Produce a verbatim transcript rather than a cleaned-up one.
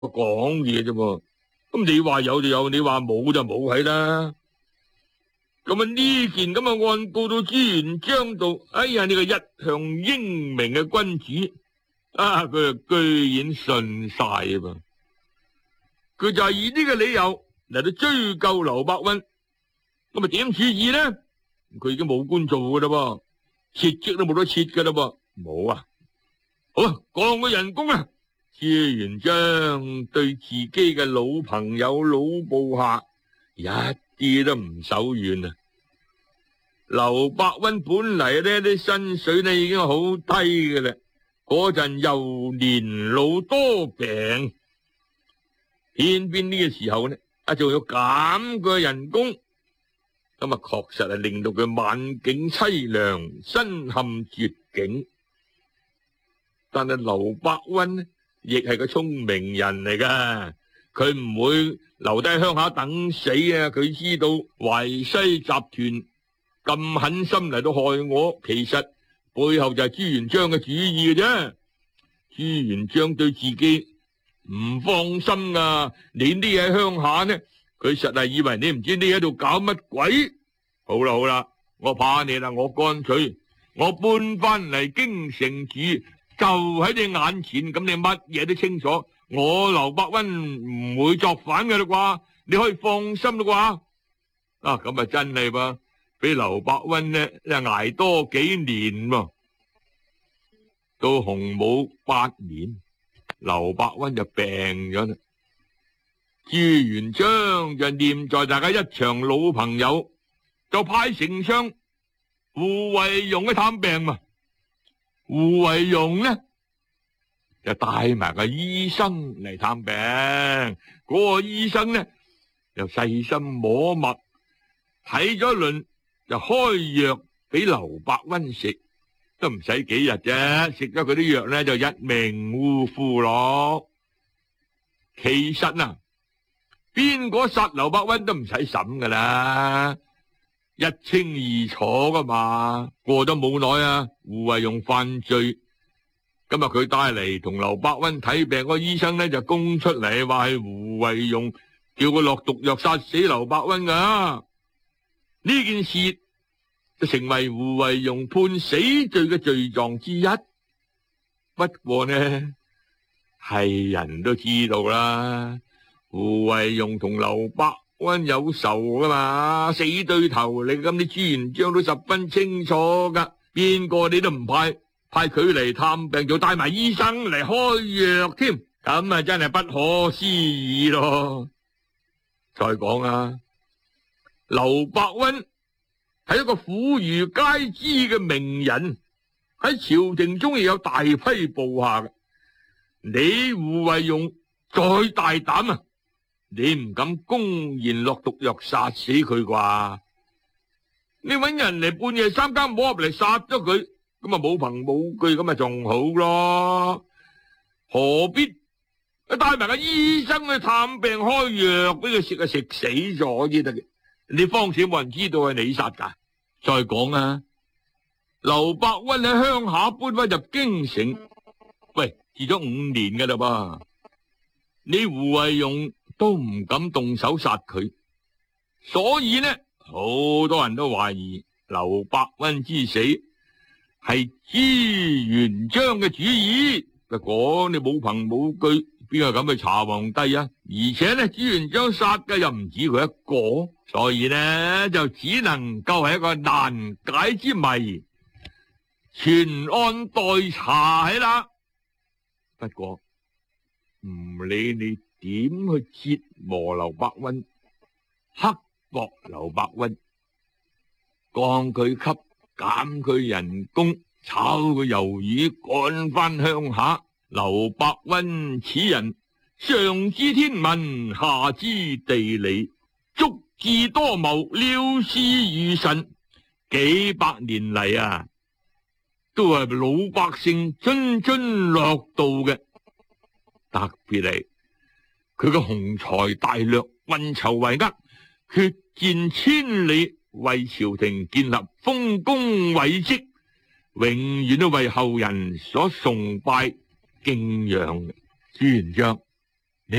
講嘢啫噃。咁你話有就有，你話冇就冇係啦。咁啊呢件咁嘅案告到朱元璋度，哎呀，你個一向英明嘅君主啊，佢居然信晒啊噃！佢就係以呢個理由嚟到追究劉伯溫，咁啊點處置呢？佢已經冇官做噶啦噃，撤職都冇得撤噶啦噃，冇啊！好啊，降佢人工啊！朱元璋對自己嘅老朋友老部下一啲都唔手軟啊！劉伯溫本嚟呢啲薪水呢已經好低嘅啦，嗰陣又年老多病，偏偏呢個時候呢啊仲要減佢人工，咁啊確實係令到佢晚景淒涼，身陷絕境。但係劉伯溫呢亦係個聰明人嚟噶，佢唔會留低鄉下等死啊！佢知道淮西集團咁狠心嚟到害我，其實背後就係朱元璋嘅主意嘅啫。朱元璋對自己唔放心啊，你匿喺鄉下呢，佢實係以為你唔知匿喺度搞乜鬼。好啦好啦，我怕你啦，我乾脆我搬翻嚟京城住。就喺你眼前，咁你乜嘢都清楚。我劉伯溫唔會作反嘅啦啩，你可以放心啦啩。啊，咁啊真係噃，俾劉伯溫呢挨多幾年喎。到洪武八年，劉伯溫就病咗啦。朱元璋就念在大家一場老朋友，就派丞相胡惟庸去探病嘛。胡惟庸呢就帶埋個醫生嚟探病，嗰、那個醫生呢又細心摸脈，睇咗輪就開藥俾劉伯溫食，都唔使幾日啫，食咗佢啲藥呢就一命嗚呼咯。其實啊，邊個殺劉伯溫都唔使審噶啦，一清二楚噶嘛。過咗冇耐啊，胡惟庸犯罪，今日佢帶嚟同劉伯溫睇病嗰個醫生呢就供出嚟，話係胡惟庸叫佢落毒藥殺死劉伯溫噶。呢件事就成為胡惟庸判死罪嘅罪狀之一。不過呢，係人都知道啦，胡惟庸同劉伯溫有仇噶嘛，死對頭嚟，咁你朱元璋都十分清楚噶，邊個你都唔派，派佢嚟探病，就帶埋醫生嚟開藥添，咁啊真係不可思議咯。再講啊，劉伯溫係一個婦孺皆知嘅名人，喺朝廷中亦有大批部下嘅。你胡惟庸再大膽啊，你唔敢公然落毒藥殺死佢啩？你搵人嚟半夜三更摸入嚟殺咗佢，咁啊冇憑冇據，咁啊仲好咯？何必帶埋個醫生去探病開藥俾佢食啊？食死咗先得嘅。你方少冇人知道係你殺噶。再講啊，劉伯溫喺鄉下搬翻入京城，喂，住咗五年噶啦噃，你胡惟庸都唔敢動手殺佢，所以呢，好多人都懷疑劉伯溫之死係朱元璋嘅主意。不過你冇憑冇據，邊個敢去查皇帝啊？而且呢，朱元璋殺嘅又唔止佢一個，所以呢就只能夠係一個難解之謎，全案待查係啦。不過唔理你點去折磨劉伯溫，刻薄劉伯溫，降佢級，減佢人工，炒佢魷魚，趕翻鄉下。劉伯溫此人上知天文，下知地理，足智多謀，料事如神，幾百年嚟啊，都係老百姓津津樂道嘅。特別係佢嘅雄才大略，運籌帷幄，決戰千里，為朝廷建立豐功偉績，永遠都為後人所崇拜敬仰嘅。朱元璋